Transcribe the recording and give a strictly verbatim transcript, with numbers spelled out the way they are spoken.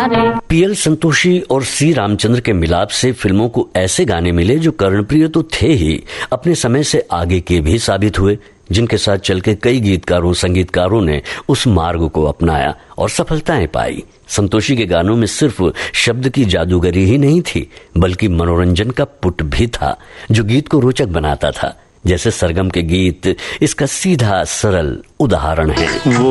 हमारे। पीएल संतोषी और सी रामचंद्र के मिलाप से फिल्मों को ऐसे गाने मिले जो कर्णप्रिय तो थे ही, अपने समय से आगे के भी साबित हुए, जिनके साथ चल के कई गीतकारों संगीतकारों ने उस मार्ग को अपनाया और सफलताएं पाई। संतोषी के गानों में सिर्फ शब्द की जादूगरी ही नहीं थी, बल्कि मनोरंजन का पुट भी था जो गीत को रोचक बनाता था। जैसे सरगम के गीत इसका सीधा सरल उदाहरण है। वो